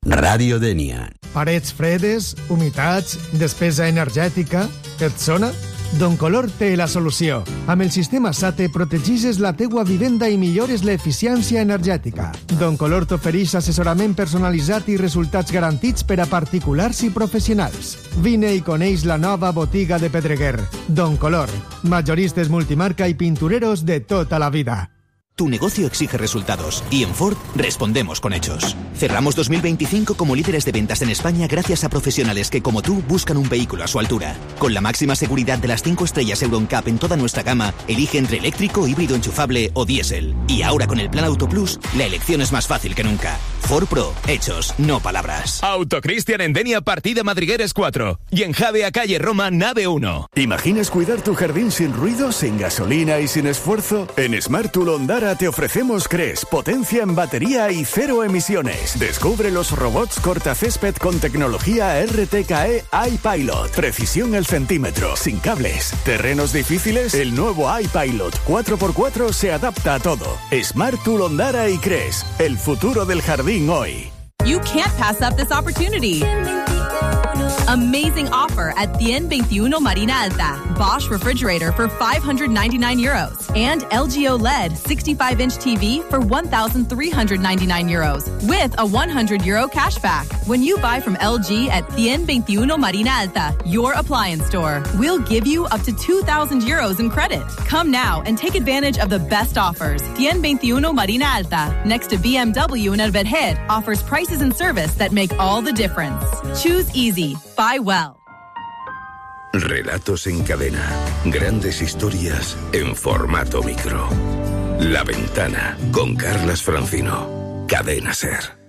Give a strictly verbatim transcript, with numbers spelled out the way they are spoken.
Ràdio Dénia. Parets fredes, humitats, despesa energètica... Et sona? Doncolor té la solució. Amb el sistema SATE protegixes la teua vivenda i millores l'eficiència energètica. Doncolor t'ofereix assessorament personalitzat i resultats garantits per a particulars i professionals. Vine i coneix la nova botiga de Pedreguer. Doncolor. Mayoristes multimarca y pintureros de toda la vida. Tu negocio exige resultados y en Ford respondemos con hechos. Cerramos dos mil veinticinco como líderes de ventas en España gracias a profesionales que, como tú, buscan un vehículo a su altura. Con la máxima seguridad de las cinco estrellas Euro N C A P en toda nuestra gama, elige entre eléctrico, híbrido enchufable o diésel. Y ahora con el plan Auto Plus, la elección es más fácil que nunca. Ford Pro, hechos, no palabras. Autocristian en Denia, partida Madrigueres cuatro. Y en Javea, calle Roma, nave uno. ¿Imaginas cuidar tu jardín sin ruido, sin gasolina y sin esfuerzo? En Smart Tool Ondara te ofrecemos C R E S, potencia en batería y cero emisiones. Descubre los robots cortacésped con tecnología R T K E iPilot. Precisión al centímetro, sin cables. ¿Terrenos difíciles? El nuevo iPilot cuatro por cuatro se adapta a todo. Smart Tool Ondara y C R E S, el futuro del jardín hoy. You can't pass up this opportunity. Amazing offer at Cien veintiuno Marina Alta. Bosch refrigerator for five hundred ninety-nine euros. And L G O L E D sixty-five inch T V for one thousand three hundred ninety-nine euros. With a one hundred euro cashback. When you buy from L G at Cien veintiuno Marina Alta, your appliance store, we'll give you up to two thousand euros in credit. Come now and take advantage of the best offers. Cien veintiuno Marina Alta, next to B M W in Arvedhead, offers prices and service that make all the difference. Choose easy. Buy well. Relatos en cadena. Grandes historias en formato micro. La Ventana con Carlas Francino. Cadena SER.